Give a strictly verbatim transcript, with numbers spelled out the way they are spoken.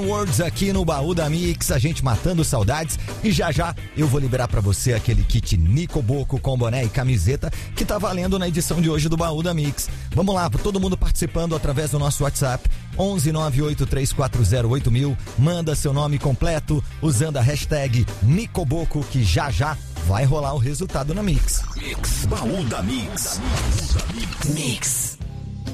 Words aqui no Baú da Mix, a gente matando saudades, e já já eu vou liberar pra você aquele kit Nico Boco com boné e camiseta que tá valendo na edição de hoje do Baú da Mix. Vamos lá, todo mundo participando através do nosso WhatsApp onze nove oito três quatro zero oito mil, manda seu nome completo usando a hashtag Nico Boco, que já já vai rolar o resultado na Mix. Mix, Baú da Mix. Mix.